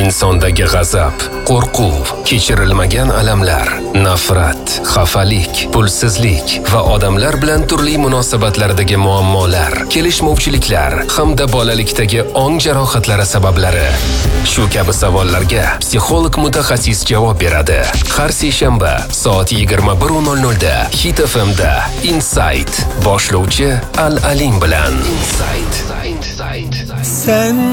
insondagi g'azab, qo'rquv, kechirilmagan alamlar, nafrat, xafalik, pulsizlik va odamlar bilan turli munosabatlardagi muammolar, kelishmovchiliklar hamda bolalikdagi ong jarohatlari sabablari. Shu kabi savollarga psixolog mutaxassis javob beradi. Har seshanba soat 21:00 da Hit FM'da Insight boshlovchi Al-Alim bilan. Sen